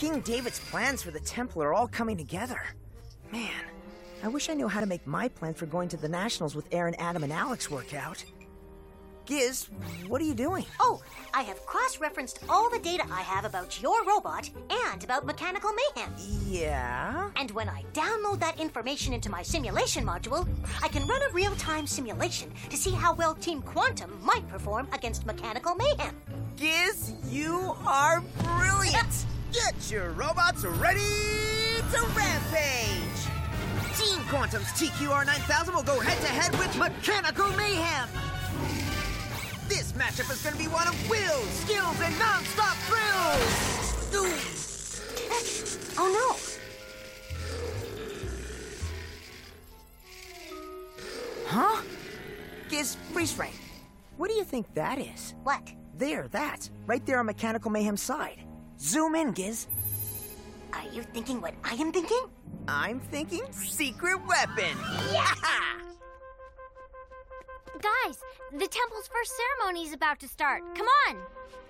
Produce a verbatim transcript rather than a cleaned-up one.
King David's plans for the temple are all coming together. Man, I wish I knew how to make my plan for going to the Nationals with Aaron, Adam, and Alex work out. Giz, what are you doing? Oh, I have cross-referenced all the data I have about your robot and about Mechanical Mayhem. Yeah? And when I download that information into my simulation module, I can run a real-time simulation to see how well Team Quantum might perform against Mechanical Mayhem. Giz, you are brilliant! Get your robots ready to rampage! Team Quantum's T Q R nine thousand will go head-to-head with Mechanical Mayhem! This matchup is going to be one of wills, skills, and non-stop thrills! Oh no! Huh? Giz, freeze frame. What do you think that is? What? There, that. Right there on Mechanical Mayhem's side. Zoom in, Giz. Are you thinking what I am thinking? I'm thinking secret weapon. Yeah! Guys, the temple's first ceremony is about to start. Come on!